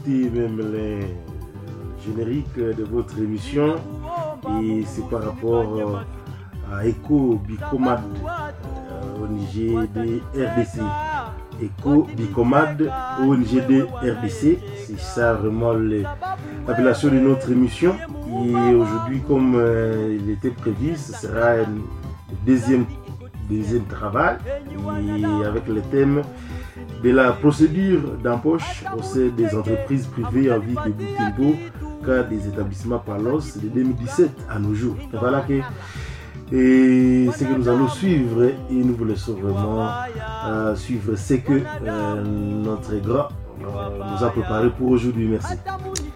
écouter même les génériques de votre émission et c'est par rapport à Eco Bicomad ONG de RDC. Eco Bicomad ONG de RDC, c'est ça vraiment l'appellation de notre émission. Et aujourd'hui, comme il était prévu, ce sera un deuxième travail et avec le thème de la procédure d'embauche au sein des entreprises privées en vie de Butembo, cas des établissements Palos de 2017 à nos jours. Et voilà que ce que nous allons suivre et nous vous laissons vraiment suivre ce que notre grand nous a préparé pour aujourd'hui. Merci.